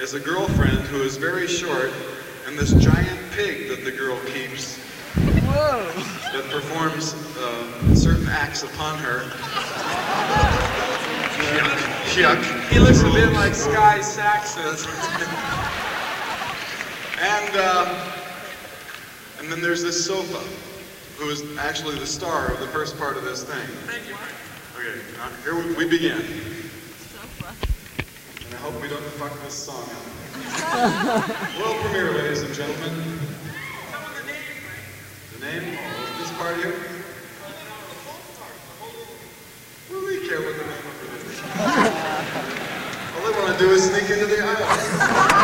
is a girlfriend who is very short, and this giant pig that the girl keeps that performs certain acts upon her. Yuck. He looks a bit like Sky Saxon. And then there's this sofa, who is actually the star of the first part of this thing. Thank you. Okay, now here we begin. And I hope we don't fuck this song up. World premiere, ladies and gentlemen. The name of this part here? What do they care what the name of it is? All they want to do is sneak into the aisle.